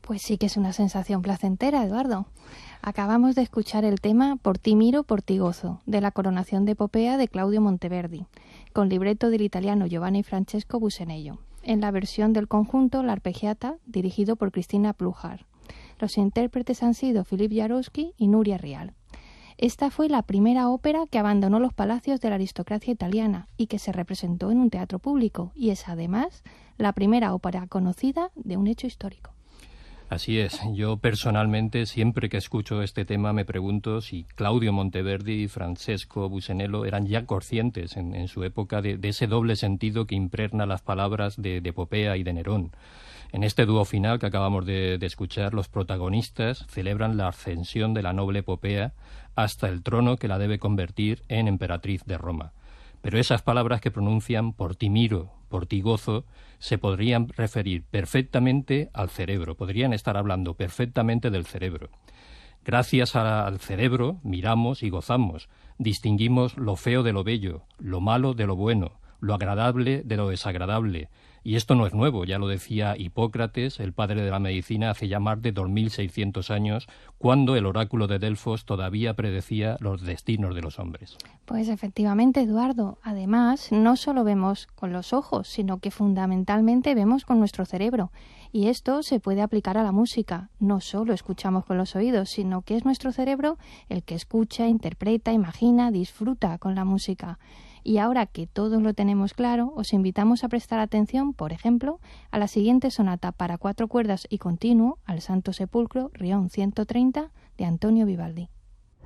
Pues sí que es una sensación placentera, Eduardo. Acabamos de escuchar el tema Por ti miro, por ti gozo, de la coronación de Popea de Claudio Monteverdi, con libreto del italiano Giovanni Francesco Busenello, en la versión del conjunto La Arpeggiata, dirigido por Cristina Pluhar. Los intérpretes han sido Philippe Jarouski y Nuria Rial. Esta fue la primera ópera que abandonó los palacios de la aristocracia italiana y que se representó en un teatro público, y es además la primera ópera conocida de un hecho histórico. Así es. Yo personalmente, siempre que escucho este tema, me pregunto si Claudio Monteverdi y Francesco Busenello eran ya conscientes en su época de ese doble sentido que impregna las palabras de Popea y de Nerón. En este dúo final que acabamos de escuchar, los protagonistas celebran la ascensión de la noble Popea hasta el trono que la debe convertir en emperatriz de Roma. Pero esas palabras que pronuncian, por ti miro, por ti gozo, se podrían referir perfectamente al cerebro, podrían estar hablando perfectamente del cerebro. Gracias al cerebro miramos y gozamos, distinguimos lo feo de lo bello, lo malo de lo bueno, lo agradable de lo desagradable. Y esto no es nuevo, ya lo decía Hipócrates, el padre de la medicina, hace ya más de 2600 años, cuando el oráculo de Delfos todavía predecía los destinos de los hombres. Pues efectivamente, Eduardo. Además, no solo vemos con los ojos, sino que fundamentalmente vemos con nuestro cerebro. Y esto se puede aplicar a la música. No solo escuchamos con los oídos, sino que es nuestro cerebro el que escucha, interpreta, imagina, disfruta con la música. Y ahora que todos lo tenemos claro, os invitamos a prestar atención, por ejemplo, a la siguiente sonata para 4 cuerdas y continuo, al Santo Sepulcro, Rión 130, de Antonio Vivaldi.